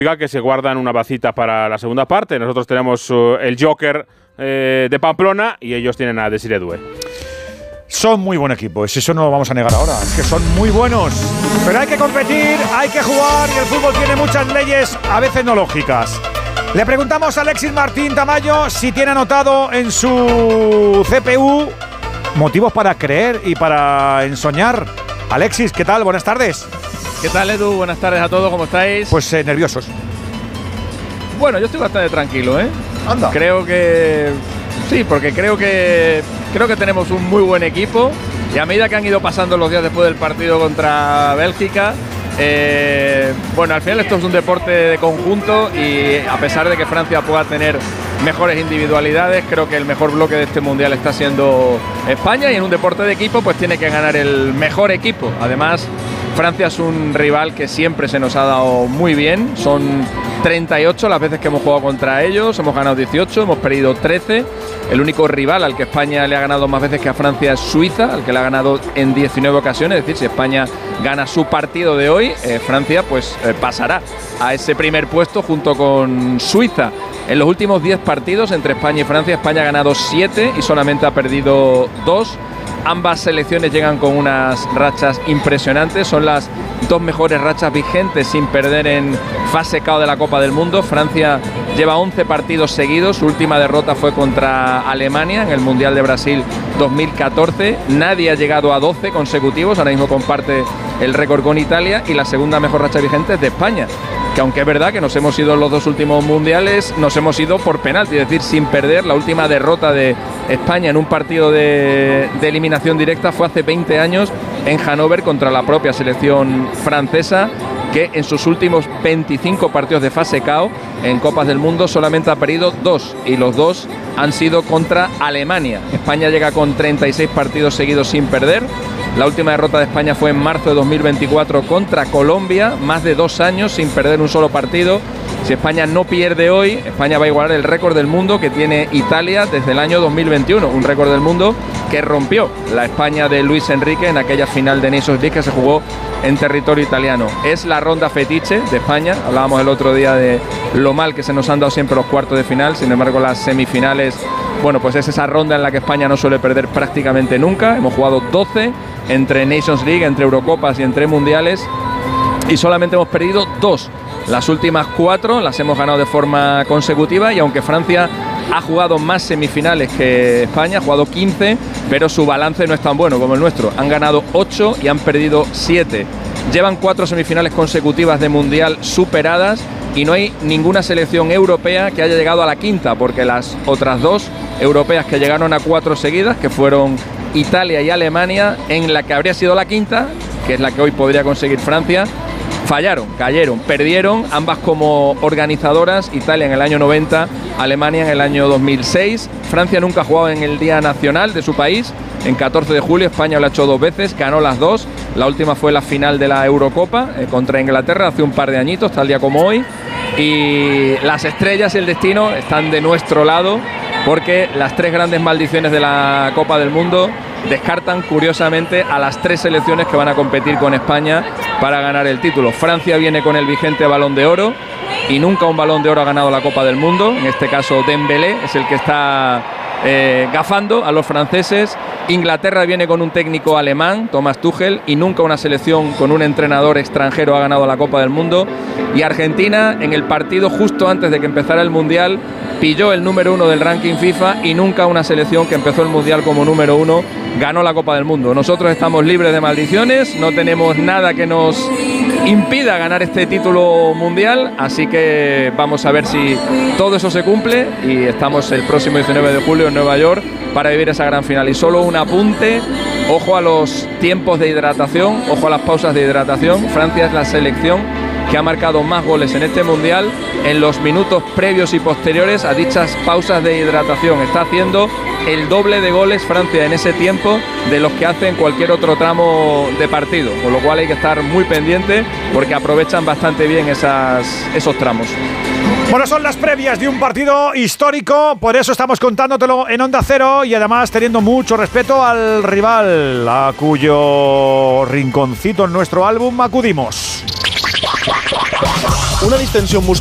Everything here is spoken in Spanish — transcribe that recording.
que se guardan una vacita para la segunda parte. Nosotros tenemos el Joker de Pamplona y ellos tienen a Desiré Doué. Son muy buen equipo, eso no lo vamos a negar ahora, es que son muy buenos. Pero hay que competir, hay que jugar y el fútbol tiene muchas leyes, a veces no lógicas. Le preguntamos a Alexis Martín Tamayo si tiene anotado en su CPU motivos para creer y para ensoñar. Alexis, ¿qué tal? Buenas tardes. ¿Qué tal, Edu? Buenas tardes a todos, ¿cómo estáis? Pues nerviosos. Bueno, yo estoy bastante tranquilo, ¿eh? Anda. Creo que... Sí, porque creo que tenemos un muy buen equipo y a medida que han ido pasando los días después del partido contra Bélgica, bueno, al final esto es un deporte de conjunto y a pesar de que Francia pueda tener mejores individualidades, creo que el mejor bloque de este Mundial está siendo España y en un deporte de equipo pues tiene que ganar el mejor equipo. Además, Francia es un rival que siempre se nos ha dado muy bien, son 38 las veces que hemos jugado contra ellos, hemos ganado 18, hemos perdido 13. El único rival al que España le ha ganado más veces que a Francia es Suiza, al que le ha ganado en 19 ocasiones. Es decir, si España gana su partido de hoy, Francia pues pasará a ese primer puesto junto con Suiza. En los últimos 10 partidos entre España y Francia, España ha ganado 7 y solamente ha perdido 2. Ambas selecciones llegan con unas rachas impresionantes, son las dos mejores rachas vigentes sin perder en fase KO de la Copa del Mundo. Francia lleva 11 partidos seguidos, su última derrota fue contra Alemania en el Mundial de Brasil 2014. Nadie ha llegado a 12 consecutivos, ahora mismo comparte el récord con Italia y la segunda mejor racha vigente es de España, que aunque es verdad que nos hemos ido en los dos últimos mundiales, nos hemos ido por penalti, es decir, sin perder. La última derrota de España en un partido de eliminación directa fue hace 20 años en Hannover contra la propia selección francesa, que en sus últimos 25 partidos de fase KO en Copas del Mundo solamente ha perdido 2 y los 2 han sido contra Alemania. España llega con 36 partidos seguidos sin perder. La última derrota de España fue en marzo de 2024 contra Colombia, más de 2 años sin perder un solo partido. Si España no pierde hoy, España va a igualar el récord del mundo que tiene Italia desde el año 2021, un récord del mundo que rompió la España de Luis Enrique en aquella final de Nations League que se jugó en territorio italiano. Es la ronda fetiche de España, hablábamos el otro día de lo mal que se nos han dado siempre los cuartos de final, sin embargo las semifinales, bueno, pues es esa ronda en la que España no suele perder prácticamente nunca. Hemos jugado 12 entre Nations League, entre Eurocopas y entre Mundiales y solamente hemos perdido 2. Las últimas 4 las hemos ganado de forma consecutiva y aunque Francia ha jugado más semifinales que España, ha jugado 15, pero su balance no es tan bueno como el nuestro. Han ganado 8 y han perdido 7. Llevan 4 semifinales consecutivas de Mundial superadas y no hay ninguna selección europea que haya llegado a la quinta, porque las otras 2 europeas que llegaron a 4 seguidas, que fueron Italia y Alemania, en la que habría sido la quinta, que es la que hoy podría conseguir Francia, fallaron, cayeron, perdieron, ambas como organizadoras, Italia en el año 90, Alemania en el año 2006. Francia nunca ha jugado en el Día Nacional de su país, en 14 de julio, España lo ha hecho 2 veces, ganó las 2, la última fue la final de la Eurocopa contra Inglaterra hace un par de añitos, tal día como hoy, y las estrellas y el destino están de nuestro lado, porque las 3 grandes maldiciones de la Copa del Mundo descartan curiosamente a las 3 selecciones que van a competir con España para ganar el título. Francia viene con el vigente Balón de Oro y nunca un Balón de Oro ha ganado la Copa del Mundo. En este caso Dembélé es el que está gafando a los franceses. Inglaterra viene con un técnico alemán, Thomas Tuchel, y nunca una selección con un entrenador extranjero ha ganado la Copa del Mundo. Y Argentina, en el partido justo antes de que empezara el Mundial, pilló el número 1 del ranking FIFA y nunca una selección que empezó el Mundial como número 1 ganó la Copa del Mundo. Nosotros estamos libres de maldiciones, no tenemos nada que nos impida ganar este título mundial, así que vamos a ver si todo eso se cumple y estamos el próximo 19 de julio en Nueva York para vivir esa gran final. Y solo un apunte, ojo a los tiempos de hidratación, ojo a las pausas de hidratación. Francia es la selección que ha marcado más goles en este Mundial en los minutos previos y posteriores a dichas pausas de hidratación. Está haciendo el doble de goles Francia en ese tiempo de los que hace en cualquier otro tramo de partido, con lo cual hay que estar muy pendiente porque aprovechan bastante bien esos tramos. Bueno, son las previas de un partido histórico, por eso estamos contándotelo en Onda Cero y además teniendo mucho respeto al rival, a cuyo rinconcito en nuestro álbum acudimos. una distensión muscular